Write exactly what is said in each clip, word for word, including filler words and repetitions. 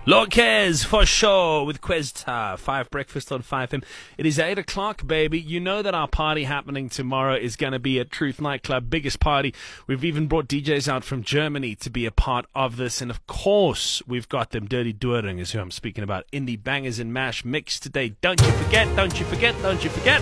Lochez for sure with Questa. Five breakfast on five M. It is eight o'clock, baby. You know that our party happening tomorrow is going to be at Truth Nightclub, biggest party. We've even brought D Js out from Germany to be a part of this, and of course, we've got them Dirty Doering is who I'm speaking about. Indie bangers and mash mix today. Don't you forget, don't you forget, don't you forget.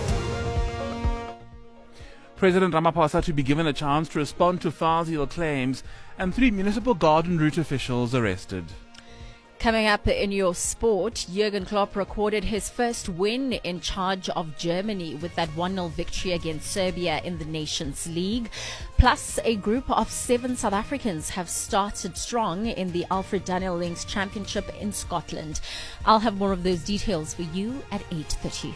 President Ramaphosa to be given a chance to respond to Fazil claims, and three municipal garden route officials arrested. Coming up in your sport, Jurgen Klopp recorded his first win in charge of Germany with that one nil victory against Serbia in the Nations League. Plus, a group of seven South Africans have started strong in the Alfred Daniel Links Championship in Scotland. I'll have more of those details for you at eight thirty.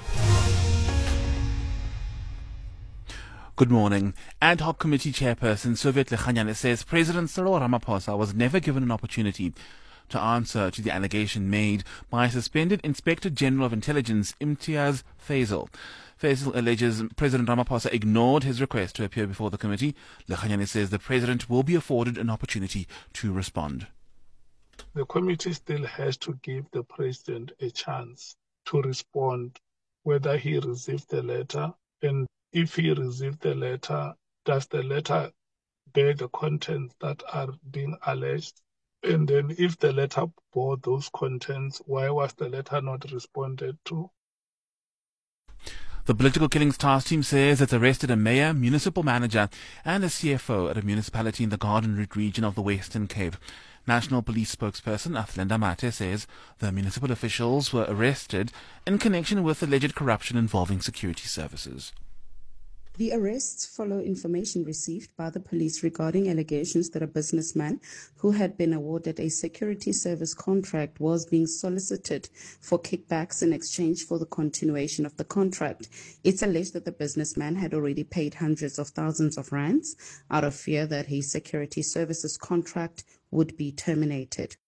Good morning. Ad hoc committee chairperson Soviet Lekhanyane says President Cyril Ramaphosa was never given an opportunity to answer to the allegation made by suspended Inspector General of Intelligence Imtiaz Faisal. Faisal alleges President Ramaphosa ignored his request to appear before the committee. Lekhanyane says the president will be afforded an opportunity to respond. The committee still has to give the president a chance to respond, whether he received the letter, and if he received the letter, does the letter bear the contents that are being alleged? And then if the letter bore those contents, why was the letter not responded to? The Political Killings Task Team says it's arrested a mayor, municipal manager and a C F O at a municipality in the Garden Route region of the Western Cape. National Police spokesperson Athlenda Mate says the municipal officials were arrested in connection with alleged corruption involving security services. The arrests follow information received by the police regarding allegations that a businessman who had been awarded a security service contract was being solicited for kickbacks in exchange for the continuation of the contract. It's alleged that the businessman had already paid hundreds of thousands of rands out of fear that his security services contract would be terminated.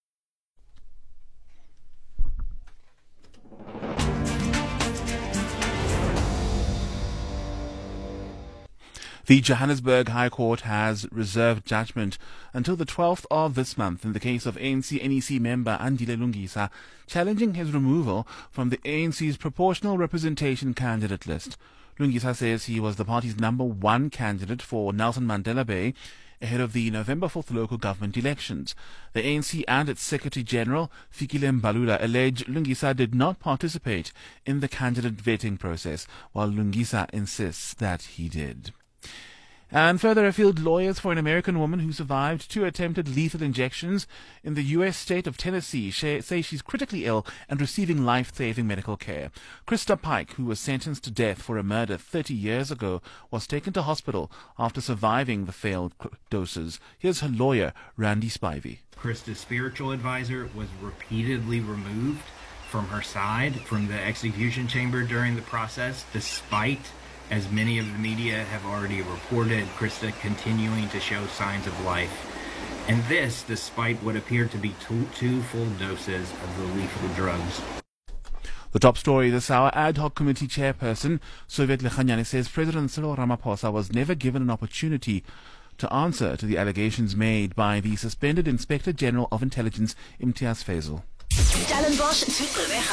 The Johannesburg High Court has reserved judgment until the twelfth of this month in the case of A N C N E C member Andile Lungisa, challenging his removal from the A N C's proportional representation candidate list. Lungisa says he was the party's number one candidate for Nelson Mandela Bay ahead of the November fourth local government elections. The A N C and its Secretary-General, Fikile Mbalula, allege Lungisa did not participate in the candidate vetting process, while Lungisa insists that he did. And further afield, lawyers for an American woman who survived two attempted lethal injections in the U S state of Tennessee say she's critically ill and receiving life-saving medical care. Krista Pike, who was sentenced to death for a murder thirty years ago, was taken to hospital after surviving the failed doses. Here's her lawyer, Randy Spivey. Krista's spiritual advisor was repeatedly removed from her side, from the execution chamber during the process, despite, as many of the media have already reported, Krista continuing to show signs of life. And this, despite what appeared to be two, two full doses of the lethal drugs. The top story this hour, ad hoc committee chairperson Soviet Lekhanyane says President Cyril Ramaphosa was never given an opportunity to answer to the allegations made by the suspended Inspector General of Intelligence Imtiaz Faisal.